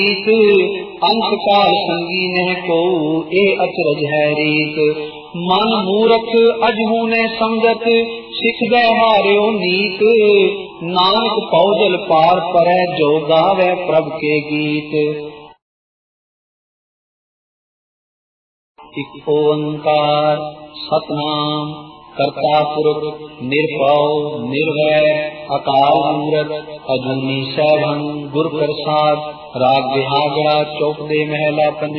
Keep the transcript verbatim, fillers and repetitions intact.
अंत काल संगी नह को ए अचरज है रीत। मन मूरख अजहू ने समझत सिख गए हार्यो नीत। नानक पौजल पार परै जो गावे प्रभ के गीत। इक ओंकार सतनाम करता पुरख निरभव निर्वैर अकाल मूरत अजूनी सैभं गुर प्रसाद। राग बिहागड़ा चौक दे महला पंज।